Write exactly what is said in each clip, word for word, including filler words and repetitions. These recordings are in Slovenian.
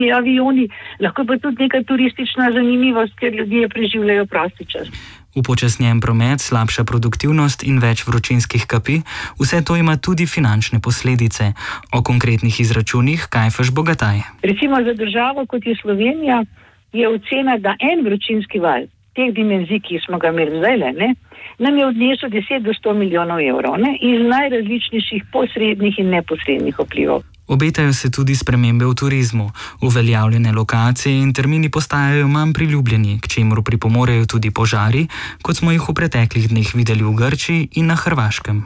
avioni, lahko pa tudi neka turistična zanimivost, ker ljudje preživljajo prosti čas. Upočasnjen promet, slabša produktivnost in več vročinskih kapi, vse to ima tudi finančne posledice. O konkretnih izračunih Kajfež Bogataj. Recimo za državo, kot je Slovenija, je ocena, da en vročinski val teh dimenzij, ki smo ga imeli zdaj, ne, nam je odnesel deset do sto milijonov evrov, ne, iz najrazličnejših posrednih in neposrednih vplivov. Obetajo se tudi spremembe v turizmu. Uveljavljene lokacije in termini postajajo manj priljubljeni, k čemur pripomorejo tudi požari, kot smo jih v preteklih dneh videli v Grčiji in na Hrvaškem.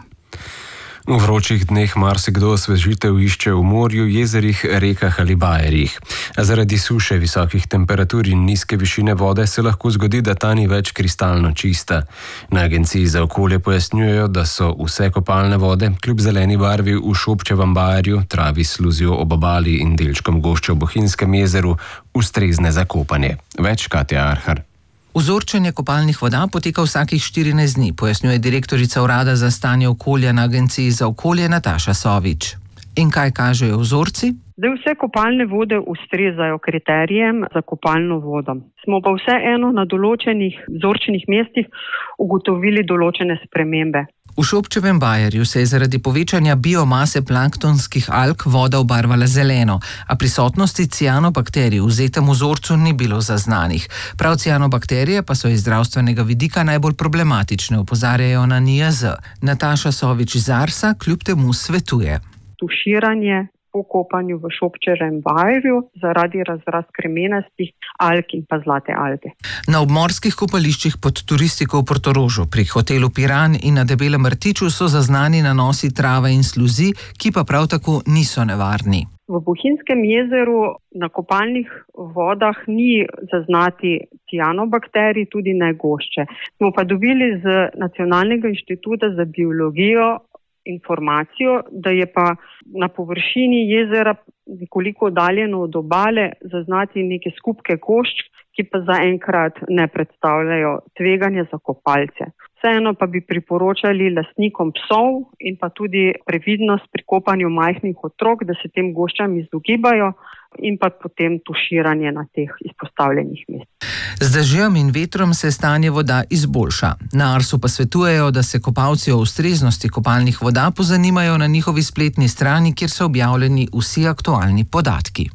V vročih dneh marsikdo osvežitev išče v morju, jezerih, rekah ali bajerjih. Zaradi suše, visokih temperatur in nizke višine vode se lahko zgodi, da ta ni več kristalno čista. Na Agenciji za okolje pojasnjujejo, da so vse kopalne vode, kljub zeleni barvi v Šobčevem bajerju, travi s sluzjo ob obali in delčkom gošče v Bohinjskem jezeru, ustrezne za kopanje. Več Katja Arhar. Vzorčenje kopalnih voda poteka vsakih štirinajst dni, pojasnjuje direktorica Urada za stanje okolja na Agenciji za okolje Nataša Sovič. In kaj kažejo vzorci? Da vse kopalne vode ustrezajo kriterijem za kopalno vodo. Smo pa vseeno na določenih vzorčenih mestih ugotovili določene spremembe. V Šobčevem bajerju se je zaradi povečanja biomase planktonskih alg voda obarvala zeleno, a prisotnosti cianobakterij v vzetem vzorcu ni bilo zaznanih. Prav cianobakterije pa so iz zdravstvenega vidika najbolj problematične, opozarjajo na N I A Z. Nataša Sovič iz Arsa kljub temu svetuje. Tuširanje po kopanju v Šobčevem bajerju zaradi razraz kremenastih alg in pa zlate alge. Na obmorskih kopališčih pod turistiko v Portorožu, pri hotelu Piran in na Debelem rtiču so zaznani nanosi trave in sluzi, ki pa prav tako niso nevarni. V Bohinjskem jezeru na kopalnih vodah ni zaznati cianobakterij, tudi ne gošče. Smo pa dobili z Nacionalnega inštituta za biologijo informacijo, da je pa na površini jezera nekoliko oddaljeno od obale zaznati neke skupke gošč, ki pa zaenkrat ne predstavljajo tveganja za kopalce. Vseeno pa bi priporočali lastnikom psov in pa tudi previdnost pri kopanju majhnih otrok, da se tem goščam izogibajo in pa potem tuširanje na teh izpostavljenih mestih. Z dežjem in vetrom se stanje voda izboljša. Na Arsu pa svetujejo, da se kopalci o ustreznosti kopalnih voda pozanimajo na njihovi spletni strani, kjer so objavljeni vsi aktualni podatki.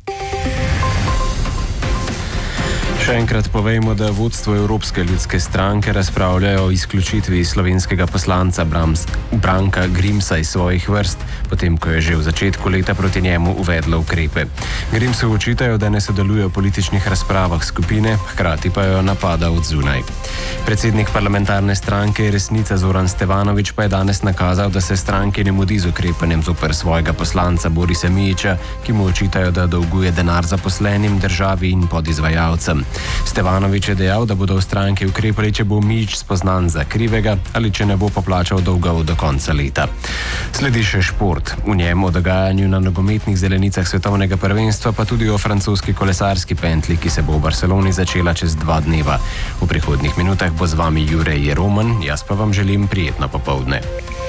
Še enkrat povejmo, da vodstvo Evropske ljudske stranke razpravljajo o izključitvi slovenskega poslanca Brams, Branka Grimsa iz svojih vrst, potem ko je že v začetku leta proti njemu uvedlo ukrepe. Grimsu očitajo, da ne sodeluje v političnih razpravah skupine, hkrati pa jo napada od zunaj. Predsednik parlamentarne stranke Resnica Zoran Stevanović pa je danes nakazal, da se stranki ne mudi z ukrepanjem zoper svojega poslanca Borisa Mijića, ki mu očitajo, da dolguje denar zaposlenim, državi in podizvajalcem. Stevanović je dejal, da bodo v stranki ukrepali, če bo Mijić spoznan za krivega ali če ne bo poplačal dolgov do konca leta. Sledi še šport. V njem o dogajanju na nogometnih zelenicah svetovnega prvenstva, pa tudi o francoski kolesarski pentli, ki se bo v Barceloni začela čez dva dneva. V prihodnjih minutah bo z vami Jurej Jeroman, jaz pa vam želim prijetno popoldne.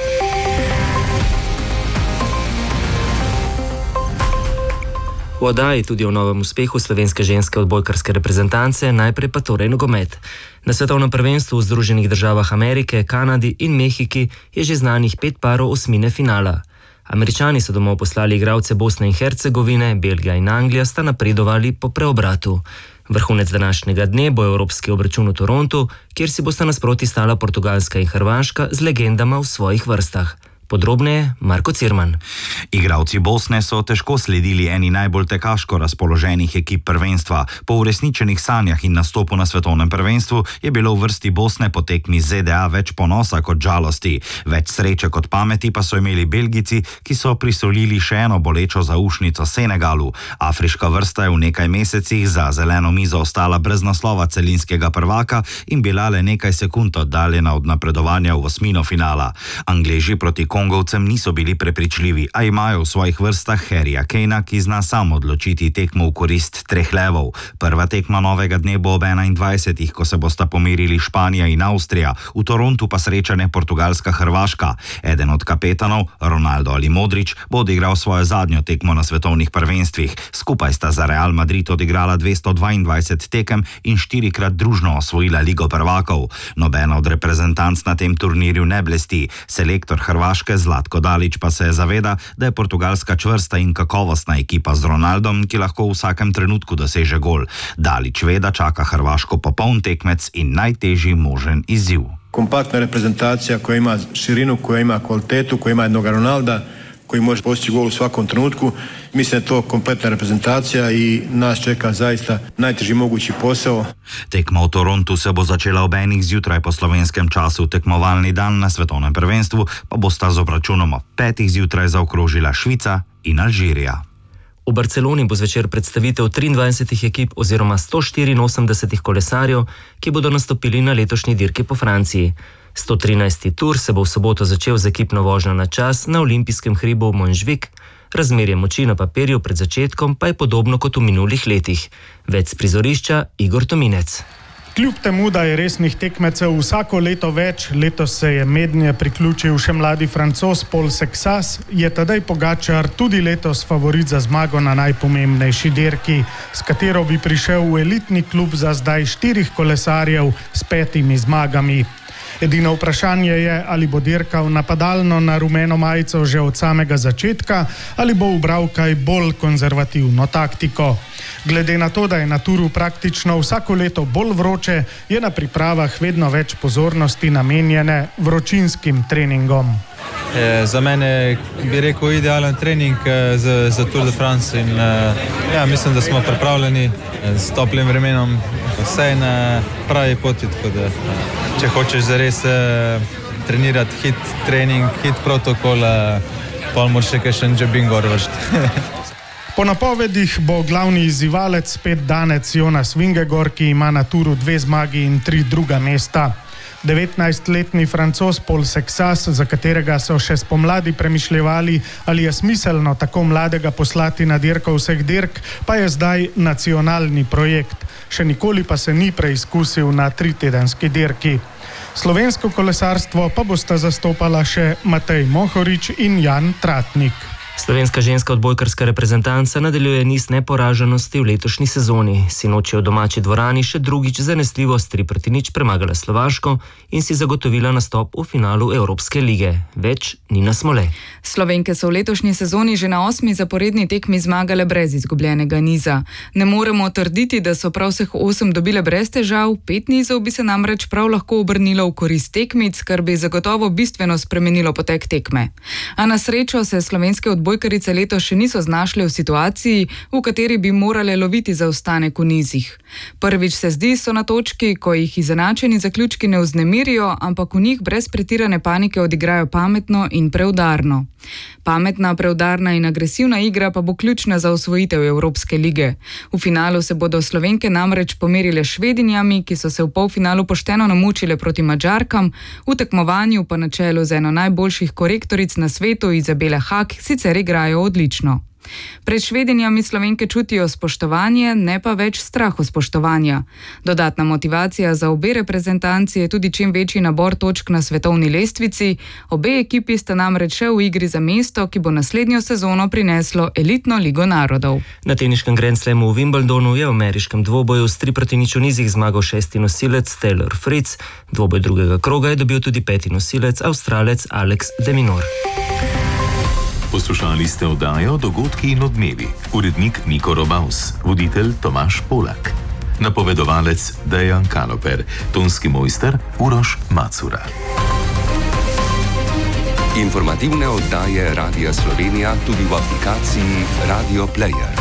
V oddaji tudi o novem uspehu slovenske ženske odbojkarske reprezentance, najprej pa torej nogomet. Na svetovnem prvenstvu v Združenih državah Amerike, Kanadi in Mehiki je že znanih pet parov osmine finala. Američani so domov poslali igralce Bosne in Hercegovine, Belgija in Anglija sta napredovali po preobratu. Vrhunec današnjega dne bo evropski obračun v Torontu, kjer si bosta nasproti stala Portugalska in Hrvaška z legendama v svojih vrstah. Podrobneje Marko Cirman. Igralci Bosne so težko sledili eni najbolj tekaško razpoloženih ekip prvenstva. Po uresničenih sanjah in nastopu na svetovnem prvenstvu je bilo v vrsti Bosne po tekmi Z D A več ponosa kot žalosti. Več sreče kot pameti pa so imeli Belgijci, ki so prisolili še eno bolečo zaušnico Senegalu. Afriška vrsta je v nekaj mesecih za zeleno mizo ostala brez naslova celinskega prvaka in bila le nekaj sekund oddaljena od napredovanja v osmino finala. Angleži proti Kongovcem niso bili prepričljivi, a imajo v svojih vrstah Harryja Kanea, ki zna sam odločiti tekmo v korist treh levov. Prva tekma novega dne bo ob enaindvajsetih, ko se bosta pomerili Španija in Avstrija, v Torontu pa srečanje Portugalska-Hrvaška. Eden od kapetanov, Ronaldo ali Modrić, bo odigral svojo zadnjo tekmo na svetovnih prvenstvih. Skupaj sta za Real Madrid odigrala dvesto dvaindvajset tekem in štirikrat družno osvojila Ligo prvakov. Nobena od reprezentanc na tem turnirju ne blesti. Selektor Hrvaške Zlatko Dalić pa se zaveda, da je Portugalska čvrsta in kakovostna ekipa z Ronaldom, ki lahko v vsakem trenutku doseže gol. Dalić ve, da čaka Hrvaško popoln tekmec in najtežji možen izziv. Kompaktna reprezentacija koja ima širinu, koja ima kvalitetu, koja ima jednog Ronalda, koji može postići gol u svakom trenutku. Mislim da je to kompletna reprezentacija i nas čeka zaista najtežji mogući posao. Tekma v Torontu se bo začela ob enih zjutraj po slovenskem času. Tekmovalni dan na svetovnem prvenstvu pa bosta z obračunom ob petih zjutraj zaokrožila Švica in Alžirija. V Barceloni bo zvečer predstavitev triindvajsetih ekip oziroma sto štiriinosemdesetih kolesarjev, ki bodo nastopili na letošnji dirki po Franciji. sto trinajsti tur se bo v soboto začel z ekipno vožnjo na čas na olimpijskem hribu Montjuic. Razmerje moči na papirju pred začetkom pa je podobno kot v minulih letih. Več z prizorišča Igor Tominec. Kljub temu, da je resnih tekmecev vsako leto več, letos se je mednje priključil še mladi Francoz Paul Sexas, je Tadej Pogačar tudi letos favorit za zmago na najpomembnejši dirki, s katero bi prišel v elitni klub za zdaj štirih kolesarjev s petimi zmagami. Edino vprašanje je, ali bo dirkal napadalno na rumeno majico že od samega začetka ali bo ubral kaj bolj konzervativno taktiko. Glede na to, da je na turu praktično vsako leto bolj vroče, je na pripravah vedno več pozornosti namenjene vročinskim treningom. E, za mene bi rekel idealen trening e, za, za Tour de France in e, ja, mislim, da smo pripravljeni e, s toplim vremenom, vse na pravi poti, tako da če hočeš zares e, trenirati hit trening, hit protokol, e, pa moraš še kakšen jabing gor vršiti. Po napovedih bo glavni izzivalec spet danec Jonas Vingegaard, ki ima na turu dve zmagi in tri druga mesta. devetnajstletni Francoz Paul Sexas, za katerega so še spomladi premišljevali, ali je smiselno tako mladega poslati na dirko vseh dirk, pa je zdaj nacionalni projekt. Še nikoli pa se ni preizkusil na tritedenski dirki. Slovensko kolesarstvo pa bosta zastopala še Matej Mohorič in Jan Tratnik. Slovenska ženska odbojkarska reprezentanca nadaljuje niz neporaženosti v letošnji sezoni. Sinoči je v domači dvorani še drugič zanesljivo s tri proti nič premagala Slovaško in si zagotovila nastop v finalu Evropske lige. Več Nina Smole. Slovenke so v letošnji sezoni že na osmi zaporedni tekmi zmagale brez izgubljenega niza. Ne moremo trditi, da so prav vseh osem dobile brez težav, pet nizov bi se namreč prav lahko obrnilo v korist tekmic, kar bi zagotovo bistveno spremenilo potek tekme. A na srečo se slovenske odbojkarice letos še niso znašle v situaciji, v kateri bi morale loviti zaostanek v nizih. Prvič se zdi, so na točki, ko jih izenačeni zaključki ne vznemirijo, ampak v njih brez pretirane panike odigrajo pametno in preudarno. Pametna, preudarna in agresivna igra pa bo ključna za osvojitev Evropske lige. V finalu se bodo Slovenke namreč pomerile Švedinjami, ki so se v polfinalu pošteno namučile proti Madžarkam, v tekmovanju pa na čelu z eno najboljših korektoric na svetu Izabele Hak sicer igrajo odlično. Pred Švedinjami Slovenke čutijo spoštovanje, ne pa več strahu spoštovanja. Dodatna motivacija za obe reprezentanci je tudi čim večji nabor točk na svetovni lestvici. Obe ekipi sta namreč še v igri za mesto, ki bo naslednjo sezono prineslo elitno ligo narodov. Na teniškem Grand Slamu v Wimbledonu je v ameriškem dvoboju s tri proti nič v nizih zmagal šesti nosilec Taylor Fritz. Dvoboj drugega kroga je dobil tudi peti nosilec Avstralec Alex de Minaur. Poslušali ste oddajo Dogodki in odmevi. Urednik Niko Robaus, voditelj Tomaž Polak. Napovedovalec Dejan Kaloper, tonski mojster Uroš Macura. Informativne oddaje Radia Slovenija tudi v aplikaciji Radio Player.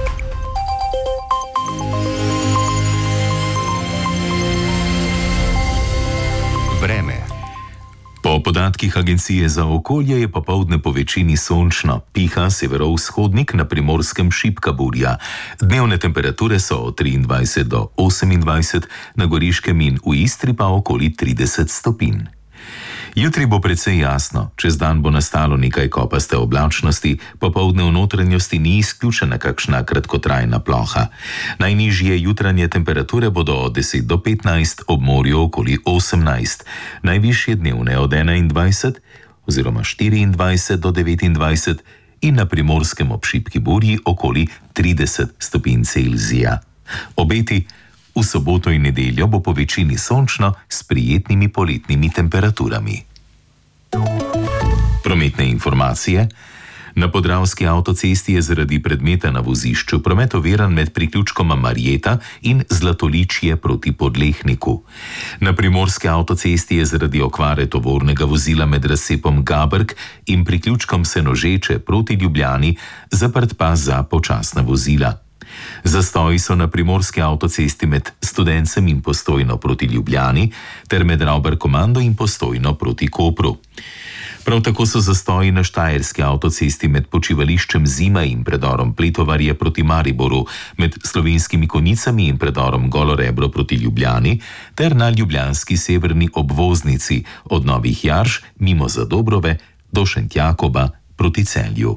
Vreme. Po podatkih Agencije za okolje je popoldne po večini sončno, piha severovzhodnik, na Primorskem šibka burja. Dnevne temperature so od triindvajset do osemindvajset, na Goriškem in v Istri pa okoli trideset stopinj. Jutri bo precej jasno, čez dan bo nastalo nekaj kopaste oblačnosti, popoldne v notranjosti ni izključena kakšna kratkotrajna ploha. Najnižje jutranje temperature bodo od deset do petnajst, ob morju okoli osemnajst, najvišje dnevne od enaindvajset oziroma štiriindvajset do devetindvajset in na Primorskem ob šibki burji okoli trideset stopinj Celzija. Obeti: v soboto in nedeljo bo po večini sončno s prijetnimi poletnimi temperaturami. Prometne informacije. Na Podravski avtocesti je zaradi predmeta na vozišču promet oviran med priključkoma Marjeta in Zlatoličje proti Podlehniku. Na Primorski avtocesti je zaradi okvare tovornega vozila med razcepom Gabrk in priključkom Senožeče proti Ljubljani zaprt pas za počasna vozila. Zastoji so na Primorski avtocesti med Studencem in Postojno proti Ljubljani ter med Ravbarkomando in Postojno proti Kopru. Prav tako so zastoji na Štajerski avtocesti med počivališčem Zima in predorom Pletovarje proti Mariboru, med Slovenskimi Konjicami in predorom Golo Rebro proti Ljubljani ter na ljubljanski severni obvoznici od Novih Jarš mimo Zadobrove do Šentjakoba proti Celju.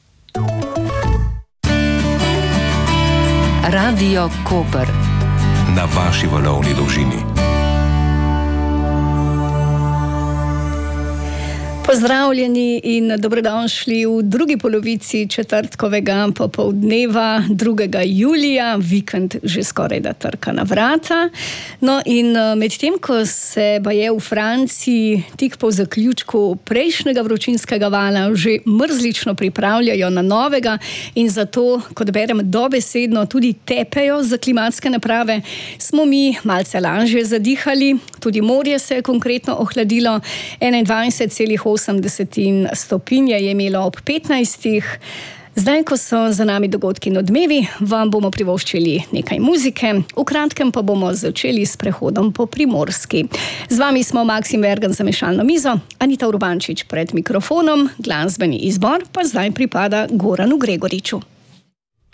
Radio Koper na vaši valovni dolžini. Pozdravljeni in dobrodošli v drugi polovici četrtkovega popoldneva drugega julija, vikend že skoraj da trka na vrata. No in medtem, ko se baje v Franciji tik po zaključku prejšnjega vročinskega vala že mrzlično pripravljajo na novega in zato, kot berem, dobesedno tudi tepejo za klimatske naprave, smo mi malce lažje zadihali. Tudi morje se je konkretno ohladilo, enaindvajset celih osem stopinj je imelo ob petnajstih. Zdaj, ko so za nami dogodki in odmevi, vam bomo privoščili nekaj muzike, v kratkem pa bomo začeli s prehodom po Primorski. Z vami smo Maksim Vergan za mešalno mizo, Anita Urbančič pred mikrofonom, glasbeni izbor pa zdaj pripada Goranu Gregoriču.